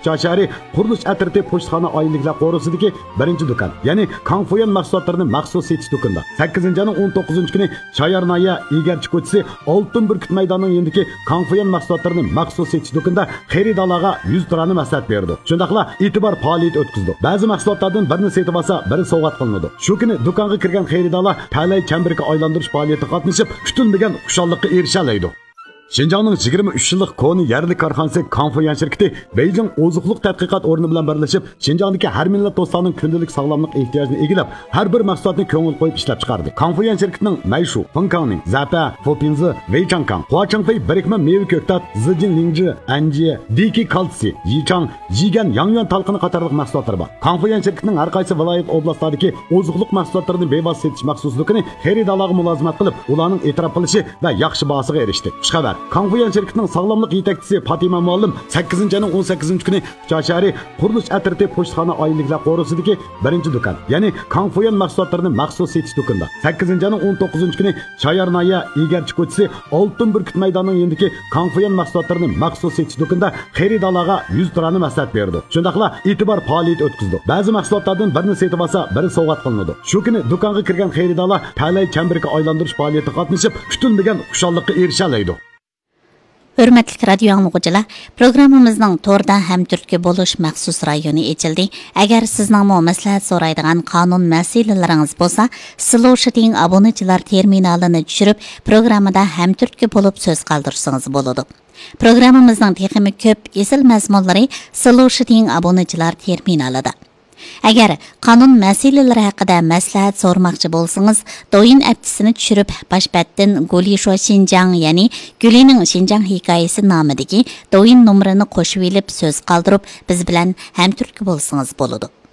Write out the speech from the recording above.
Puchcha shahri qurilish atriti pochtaxona oyiliklar qo'risidagi birinchi do'kon, ya'ni Kangfuyan mahsulotlarini maxsus setish do'konida 8-19 kuni Shoyarnoya egarchi ko'chasi Oltin burkut maydonining yonidagi Kangfuyan mahsulotlarini maxsus setish do'konida xaridorlarga 100 dirani maslahat berdi. Shundaqla e'tibor faoliyat o'tkazdi. Ba'zi mahsulotlardan birini setib olsa, biri sovg'at qilinadi. Shu kuni do'konga kirgan xaridorlar talay chamberga aylantirish faoliyatiga qatnashib, kutilmagan xushallikqa erisha oladi. Şinjanның 23 yıllık koni yerli karxanası Kangfuyan şirketi Beijing ozuqluq tadqiqot o'rni bilan birlashib, Şinjandagi har millat do'stlarning kundalik sog'lomlik ehtiyojini egilib, har bir mahsulotni ko'ngil qo'yib ishlab chiqardi. Kangfuyan şirketining Mayshu, Pengkangning Zapa, Popinzi, Weichangkang, Huachangfei birikma meva ko'ktat, Zijin Lingji, Anji, Diki Kaltsi, Yichang, Jigan, Yangyuan talqini qatorliq mahsulotlari bor. Kangfuyan şirketining har qaysi viloyat oblastlaridagi ozuqluq mahsulotlarini bevosita setish maxsus do'koni xaridorlarga mulozimat qilib, ularning e'tirof qilishi va yaxshi bahosiga erishdi. Xushxabar. Kangfuyan şirketining sog'lomlik yetakchisi Fatima muallim 8-18 kuni Puchcha shahri qurilish atriti pochtaxona oyiliklar qo'risidagi birinchi do'kon, ya'ni Kangfuyan mahsulotlarini maxsus setish do'konida 8-19 kuni Shoyarnoya egarchi ko'chasi Oltin burkut maydonining yonidagi Kangfuyan mahsulotlarini maxsus setish do'konida xaridorlarga 100 dirani maslahat berdi. Shundaqla e'tibor faoliyat o'tkazdi. Ba'zi mahsulotlardan birini setib olsa, biri sovg'at qilinadi. Shu kuni do'konga kirgan xaridorlar talay chamberga aylantirish faoliyatiga qatnashib, kutilmagan xushallikqa erisha oladi. Hürmetlik radyo anlıqıcılar, programımızın torda hem Türkiye buluş məxsus rayonu açıldı. Eğer sizin məsləhət soraydıgan qanun məsələləriniz bolsa, Slow-Shooting abonəçilər terminalını düşürüb, programda hem Türkiye bulup söz qaldırsanız boludu. Programımızın teximi köp esil məzmunları Slow-Shooting abonəçilər terminalıda. Agar qonun masalalar haqida maslahat so'rmoqchi bo'lsangiz, doyin aptisini tushirib, Bashbatdan Golisho Xinjiang, ya'ni Gulining Xinjiang hikoyasi nomidagi doyin nomerini qo'shib olib, so'z qoldirib, biz bilan hamturk bo'lsangiz bo'ladi.